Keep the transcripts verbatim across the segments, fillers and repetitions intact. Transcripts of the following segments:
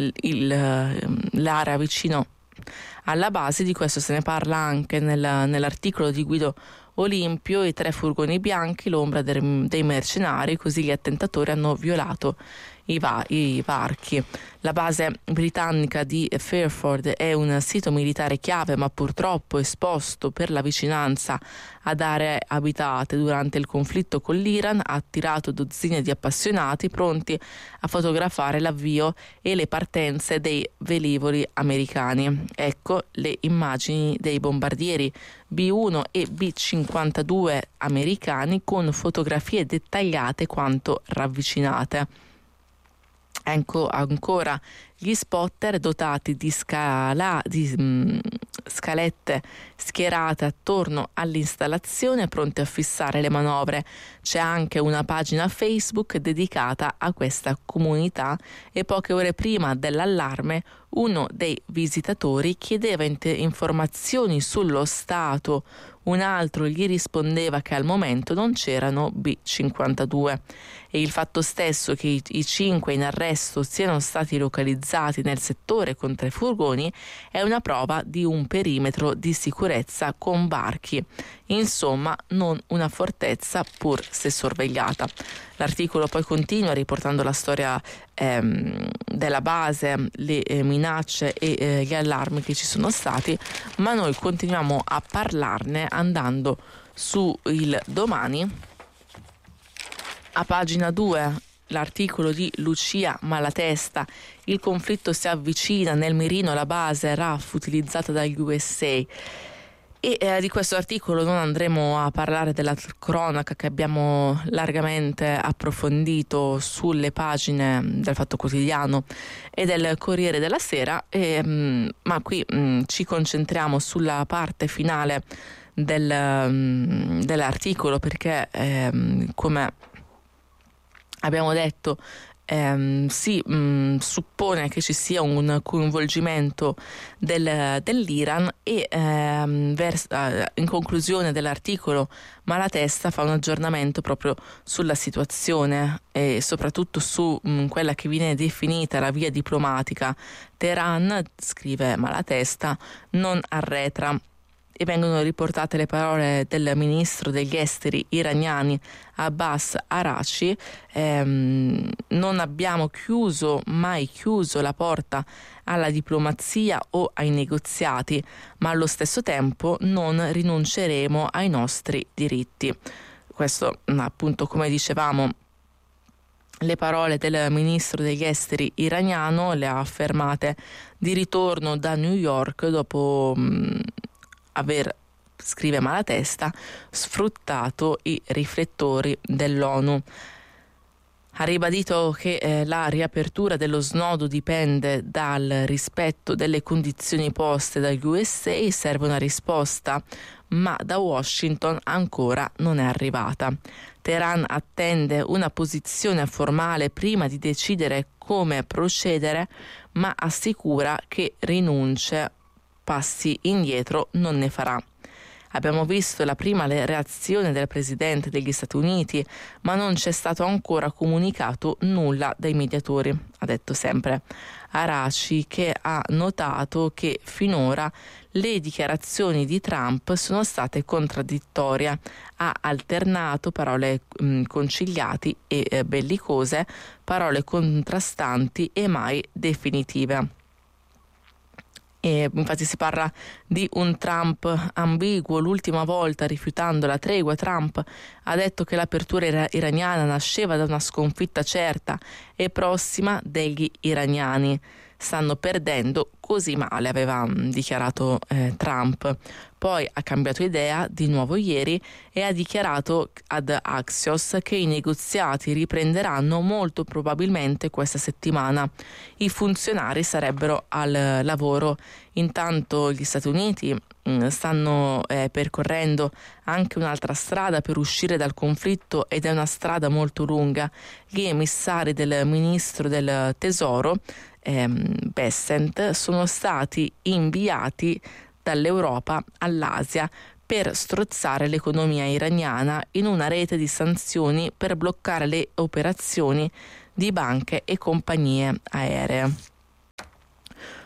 il, l'area vicino alla base. Di questo se ne parla anche nel, nell'articolo di Guido Olimpio. I tre furgoni bianchi, l'ombra de, dei mercenari, così gli attentatori hanno violato i, va, i varchi. La base britannica di Fairford è un sito militare chiave, ma purtroppo esposto per la vicinanza ad aree abitate. Durante il conflitto con l'Iran ha attirato dozzine di appassionati pronti a fotografare l'avvio e le partenze dei velivoli americani. Ecco le immagini dei bombardieri B uno e B cinquantadue americani con fotografie dettagliate quanto ravvicinate. Ecco ancora gli spotter dotati di, scala, di mh, scalette schierate attorno all'installazione pronte a fissare le manovre. C'è anche una pagina Facebook dedicata a questa comunità e poche ore prima dell'allarme uno dei visitatori chiedeva int- informazioni sullo stato, un altro gli rispondeva che al momento non c'erano B cinquantadue. E il fatto stesso che i, i cinque in arresto siano stati localizzati nel settore con tre furgoni è una prova di un perimetro di sicurezza con varchi. Insomma, non una fortezza pur se sorvegliata. L'articolo poi continua riportando la storia ehm, della base, le eh, minacce e eh, gli allarmi che ci sono stati, ma noi continuiamo a parlarne andando su Il Domani. A pagina due l'articolo di Lucia Malatesta: il conflitto si avvicina, nel mirino la base R A F utilizzata dagli U S A. E eh, di questo articolo non andremo a parlare della cronaca che abbiamo largamente approfondito sulle pagine del Fatto Quotidiano e del Corriere della Sera, e, mh, ma qui mh, ci concentriamo sulla parte finale del, mh, dell'articolo, perché eh, come abbiamo detto ehm, si mh, suppone che ci sia un coinvolgimento del, dell'Iran e ehm, vers- eh, in conclusione dell'articolo Malatesta fa un aggiornamento proprio sulla situazione e soprattutto su mh, quella che viene definita la via diplomatica. Teheran, scrive Malatesta, non arretra. E vengono riportate le parole del ministro degli esteri iraniani Abbas Araghchi: ehm, non abbiamo chiuso, mai chiuso la porta alla diplomazia o ai negoziati, ma allo stesso tempo non rinunceremo ai nostri diritti. Questo appunto, come dicevamo, le parole del ministro degli esteri iraniano, le ha affermate di ritorno da New York dopo mh, aver, scrive Malatesta, sfruttato i riflettori dell'ONU. Ha ribadito che eh, la riapertura dello snodo dipende dal rispetto delle condizioni poste dagli U S A, serve una risposta, ma da Washington ancora non è arrivata. Teheran attende una posizione formale prima di decidere come procedere, ma assicura che rinunce, passi indietro non ne farà. Abbiamo visto la prima reazione del presidente degli Stati Uniti, ma non c'è stato ancora comunicato nulla dai mediatori, ha detto sempre Araghchi, che ha notato che finora le dichiarazioni di Trump sono state contraddittorie. Ha alternato parole mh, conciliati e eh, bellicose, parole contrastanti e mai definitive. E infatti si parla di un Trump ambiguo. L'ultima volta, rifiutando la tregua, Trump ha detto che l'apertura ira- iraniana nasceva da una sconfitta certa e prossima degli iraniani. Stanno perdendo così male, aveva dichiarato eh, Trump. Poi ha cambiato idea di nuovo ieri e ha dichiarato ad Axios che i negoziati riprenderanno molto probabilmente questa settimana. I funzionari sarebbero al lavoro. Intanto gli Stati Uniti mh, stanno eh, percorrendo anche un'altra strada per uscire dal conflitto, ed è una strada molto lunga. Gli emissari del ministro del Tesoro ehm, Bessent sono stati inviati dall'Europa all'Asia per strozzare l'economia iraniana in una rete di sanzioni per bloccare le operazioni di banche e compagnie aeree.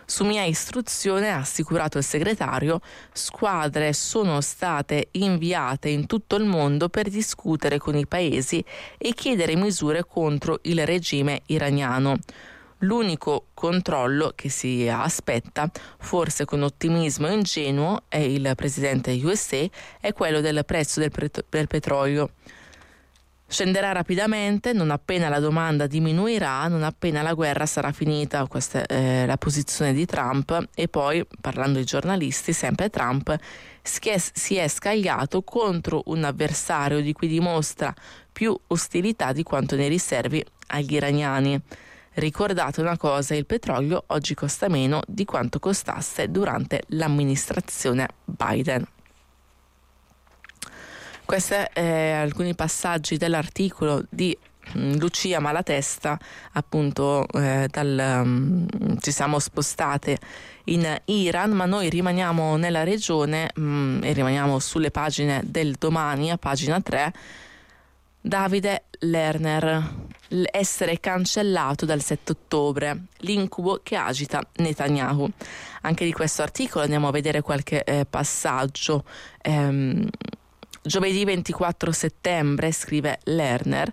Su mia istruzione, ha assicurato il segretario, squadre sono state inviate in tutto il mondo per discutere con i paesi e chiedere misure contro il regime iraniano. L'unico controllo che si aspetta, forse con ottimismo ingenuo, è il presidente U S A, è quello del prezzo del, pet- del petrolio. Scenderà rapidamente non appena la domanda diminuirà, non appena la guerra sarà finita. Questa è la posizione di Trump. E poi, parlando ai giornalisti, sempre Trump si è, si è scagliato contro un avversario di cui dimostra più ostilità di quanto ne riservi agli iraniani. Ricordate una cosa, il petrolio oggi costa meno di quanto costasse durante l'amministrazione Biden. Questi eh, alcuni passaggi dell'articolo di mh, Lucia Malatesta, appunto eh, dal, um, ci siamo spostate in Iran, ma noi rimaniamo nella regione mh, e rimaniamo sulle pagine del Domani, a pagina tre. Davide Lerner, essere cancellato dal sette ottobre, l'incubo che agita Netanyahu. Anche di questo articolo andiamo a vedere qualche eh, passaggio. Ehm, Giovedì ventiquattro settembre, scrive Lerner,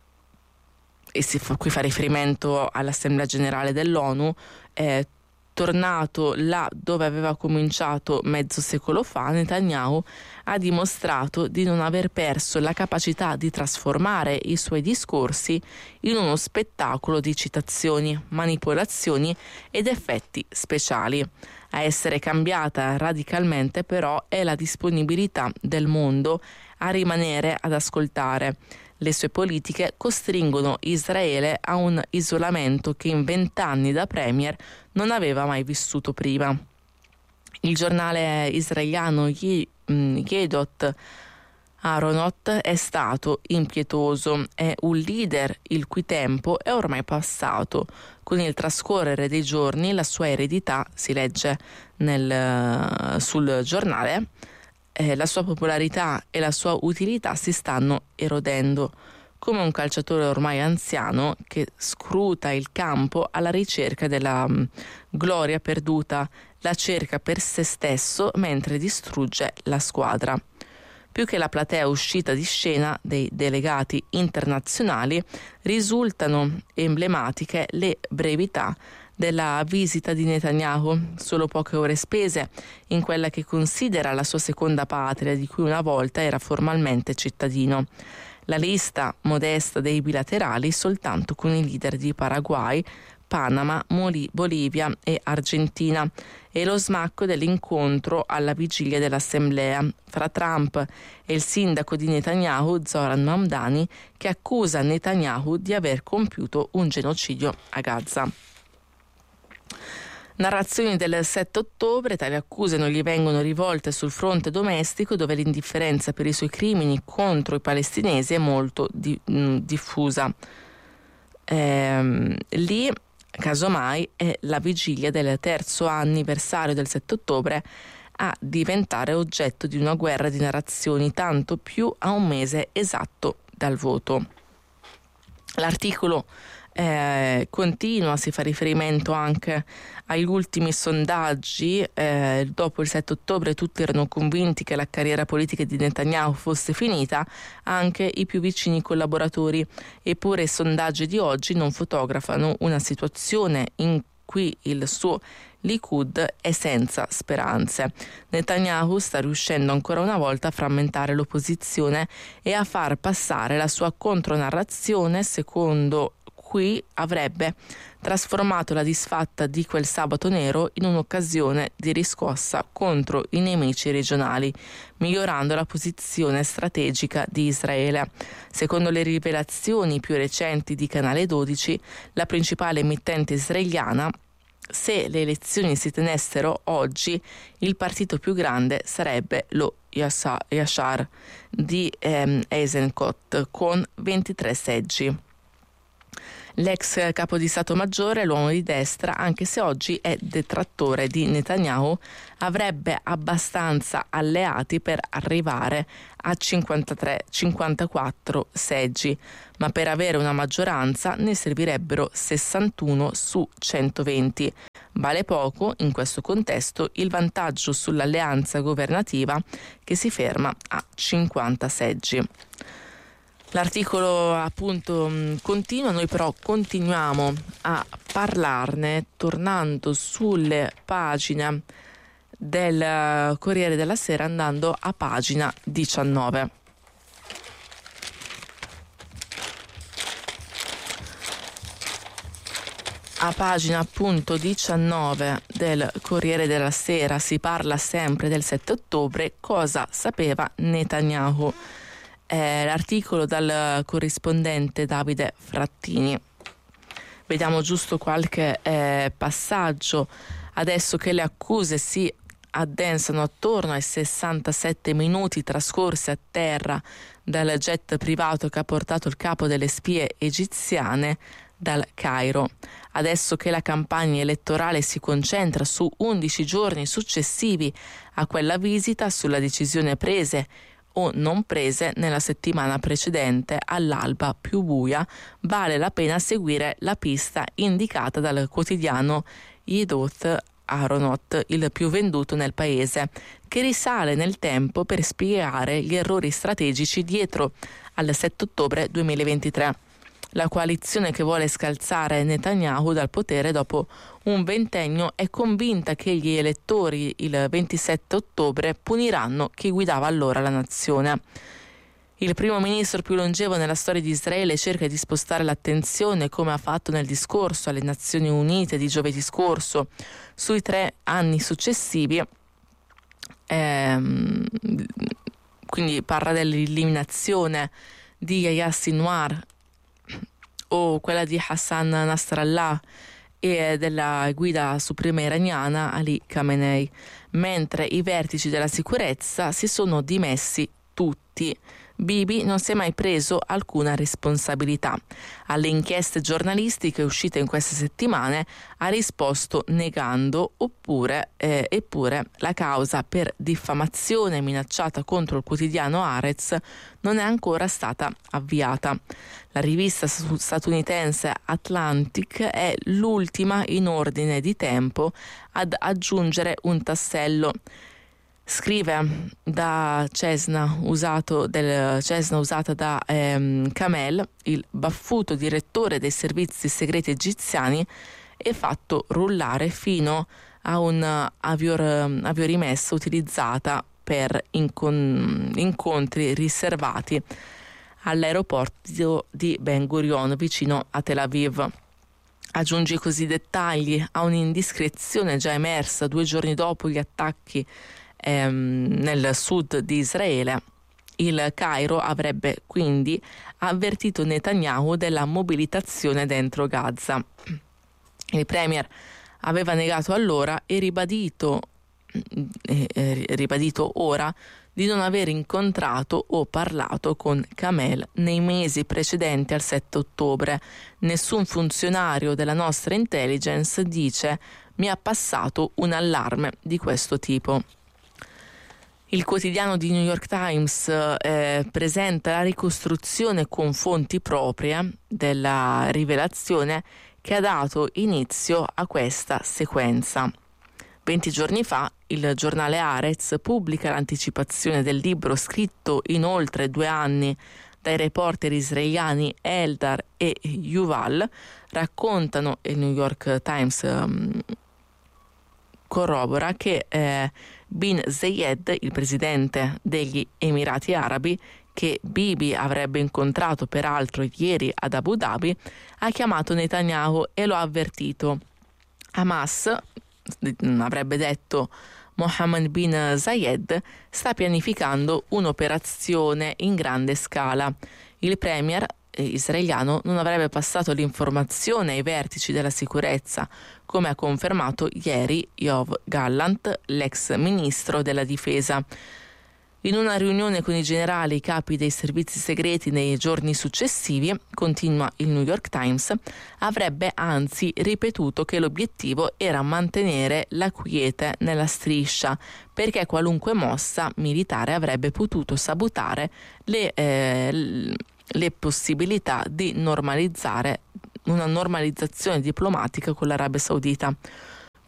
e si fa, qui fa riferimento all'Assemblea Generale dell'ONU, eh, tornato là dove aveva cominciato mezzo secolo fa, Netanyahu ha dimostrato di non aver perso la capacità di trasformare i suoi discorsi in uno spettacolo di citazioni, manipolazioni ed effetti speciali. A essere cambiata radicalmente però è la disponibilità del mondo a rimanere ad ascoltare. Le sue politiche costringono Israele a un isolamento che in vent'anni da premier non aveva mai vissuto prima. Il giornale israeliano Yedot Aharonot è stato impietoso, è un leader il cui tempo è ormai passato. Con il trascorrere dei giorni la sua eredità, si legge nel, sul giornale, eh, la sua popolarità e la sua utilità si stanno erodendo, come un calciatore ormai anziano che scruta il campo alla ricerca della um, gloria perduta, la cerca per se stesso mentre distrugge la squadra. Più che la platea uscita di scena dei delegati internazionali, risultano emblematiche le brevità della visita di Netanyahu, solo poche ore spese in quella che considera la sua seconda patria, di cui una volta era formalmente cittadino. La lista modesta dei bilaterali soltanto con i leader di Paraguay, Panama, Moli- Bolivia e Argentina, e lo smacco dell'incontro alla vigilia dell'assemblea fra Trump e il sindaco di Netanyahu, Zoran Mamdani, che accusa Netanyahu di aver compiuto un genocidio a Gaza. Narrazioni del sette ottobre, tali accuse non gli vengono rivolte sul fronte domestico, dove l'indifferenza per i suoi crimini contro i palestinesi è molto di, mh, diffusa. Ehm, lì, casomai, è la vigilia del terzo anniversario del sette ottobre a diventare oggetto di una guerra di narrazioni, tanto più a un mese esatto dal voto. L'articolo eh, continua, si fa riferimento anche agli ultimi sondaggi. Eh, dopo il sette ottobre tutti erano convinti che la carriera politica di Netanyahu fosse finita, anche i più vicini collaboratori, eppure i sondaggi di oggi non fotografano una situazione in cui il suo Likud è senza speranze. Netanyahu sta riuscendo ancora una volta a frammentare l'opposizione e a far passare la sua contronarrazione, secondo cui avrebbe trasformato la disfatta di quel sabato nero in un'occasione di riscossa contro i nemici regionali, migliorando la posizione strategica di Israele. Secondo le rivelazioni più recenti di Canale dodici, la principale emittente israeliana, se le elezioni si tenessero oggi, il partito più grande sarebbe lo Yashar di ehm, Eisenkot con ventitré seggi. L'ex capo di Stato Maggiore, l'uomo di destra, anche se oggi è detrattore di Netanyahu, avrebbe abbastanza alleati per arrivare a cinquantatré cinquantaquattro seggi, ma per avere una maggioranza ne servirebbero sessantuno su centoventi. Vale poco, in questo contesto, il vantaggio sull'alleanza governativa che si ferma a cinquanta seggi. L'articolo appunto continua, noi però continuiamo a parlarne tornando sulle pagine del Corriere della Sera, andando a pagina diciannove. A pagina appunto diciannove del Corriere della Sera si parla sempre del sette ottobre. Cosa sapeva Netanyahu? Eh, l'articolo dal corrispondente Davide Frattini. Vediamo giusto qualche eh, passaggio. Adesso che le accuse si addensano attorno ai sessantasette minuti trascorsi a terra dal jet privato che ha portato il capo delle spie egiziane dal Cairo. Adesso che la campagna elettorale si concentra su undici giorni successivi a quella visita, sulla decisione prese o non prese nella settimana precedente all'alba più buia, vale la pena seguire la pista indicata dal quotidiano Yedioth Aharonot, il più venduto nel paese, che risale nel tempo per spiegare gli errori strategici dietro al sette ottobre duemilaventitré. La coalizione che vuole scalzare Netanyahu dal potere dopo un ventennio è convinta che gli elettori il ventisette ottobre puniranno chi guidava allora la nazione. Il primo ministro più longevo nella storia di Israele cerca di spostare l'attenzione, come ha fatto nel discorso alle Nazioni Unite di giovedì scorso, sui tre anni successivi. Ehm, quindi parla dell'eliminazione di Yahya Sinwar o quella di Hassan Nasrallah e della guida suprema iraniana Ali Khamenei, mentre i vertici della sicurezza si sono dimessi tutti. Bibi non si è mai preso alcuna responsabilità. Alle inchieste giornalistiche uscite in queste settimane ha risposto negando, oppure, eh, eppure la causa per diffamazione minacciata contro il quotidiano Haaretz non è ancora stata avviata. La rivista statunitense Atlantic è l'ultima in ordine di tempo ad aggiungere un tassello. Scrive da Cessna, usato del Cessna usata da ehm, Kamel, il baffuto direttore dei servizi segreti egiziani, e fatto rullare fino a un avior, aviorimessa utilizzata per incon- incontri riservati all'aeroporto di Ben Gurion vicino a Tel Aviv. Aggiunge così dettagli a un'indiscrezione già emersa due giorni dopo gli attacchi nel sud di Israele. Il Cairo avrebbe quindi avvertito Netanyahu della mobilitazione dentro Gaza. Il premier aveva negato allora e ribadito, eh, ribadito ora di non aver incontrato o parlato con Kamel nei mesi precedenti al sette ottobre. Nessun funzionario della nostra intelligence, dice, mi ha passato un allarme di questo tipo. Il quotidiano di New York Times eh, presenta la ricostruzione con fonti proprie della rivelazione che ha dato inizio a questa sequenza. Venti giorni fa il giornale Haaretz pubblica l'anticipazione del libro scritto in oltre due anni dai reporter israeliani Eldar e Yuval. Raccontano, il New York Times um, corrobora che eh, Bin Zayed, il presidente degli Emirati Arabi, che Bibi avrebbe incontrato peraltro ieri ad Abu Dhabi, ha chiamato Netanyahu e lo ha avvertito. Hamas, avrebbe detto Mohammed bin Zayed, sta pianificando un'operazione in grande scala. Il premier israeliano non avrebbe passato l'informazione ai vertici della sicurezza, come ha confermato ieri Yoav Gallant, l'ex ministro della difesa. In una riunione con i generali e i capi dei servizi segreti nei giorni successivi, continua il New York Times, avrebbe anzi ripetuto che l'obiettivo era mantenere la quiete nella striscia, perché qualunque mossa militare avrebbe potuto sabotare le, eh, le possibilità di normalizzare una normalizzazione diplomatica con l'Arabia Saudita.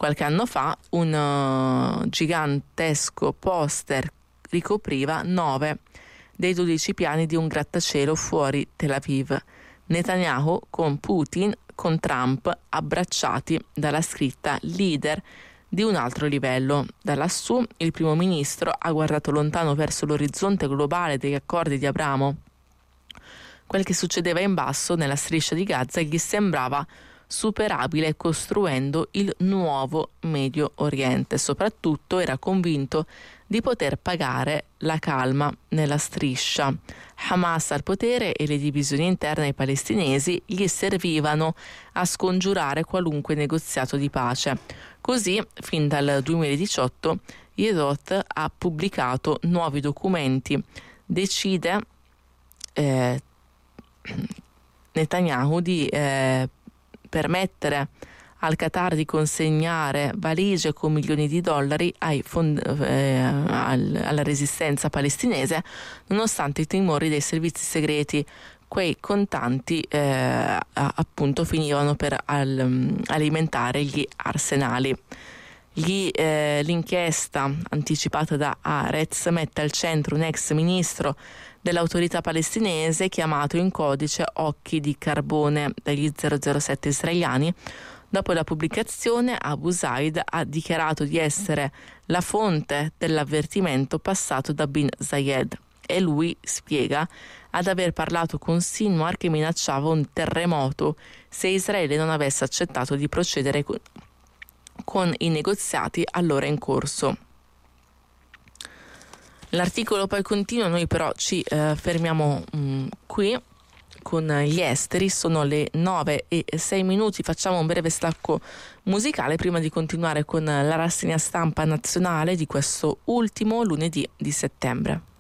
Qualche anno fa un uh, gigantesco poster ricopriva nove dei dodici piani di un grattacielo fuori Tel Aviv. Netanyahu con Putin, con Trump, abbracciati dalla scritta leader di un altro livello. Da lassù il primo ministro ha guardato lontano verso l'orizzonte globale degli accordi di Abramo. Quel che succedeva in basso, nella striscia di Gaza, gli sembrava superabile costruendo il nuovo Medio Oriente. Soprattutto era convinto di poter pagare la calma nella striscia. Hamas al potere e le divisioni interne ai palestinesi gli servivano a scongiurare qualunque negoziato di pace. Così, fin dal duemiladiciotto, Yedot ha pubblicato nuovi documenti. Decide eh, Netanyahu di eh, permettere al Qatar di consegnare valigie con milioni di dollari ai fond- eh, al, alla resistenza palestinese, nonostante i timori dei servizi segreti. Quei contanti eh, appunto finivano per al, alimentare gli arsenali. Gli, eh, l'inchiesta anticipata da Haaretz mette al centro un ex ministro dell'autorità palestinese chiamato in codice Occhi di Carbone dagli zero zero sette israeliani. Dopo la pubblicazione, Abu Zaid ha dichiarato di essere la fonte dell'avvertimento passato da Bin Zayed e lui spiega ad aver parlato con Sinwar che minacciava un terremoto se Israele non avesse accettato di procedere con, con i negoziati allora in corso. L'articolo poi continua, noi però ci eh, fermiamo mh, qui con gli esteri. Sono le nove e sei minuti, facciamo un breve stacco musicale prima di continuare con la rassegna stampa nazionale di questo ultimo lunedì di settembre.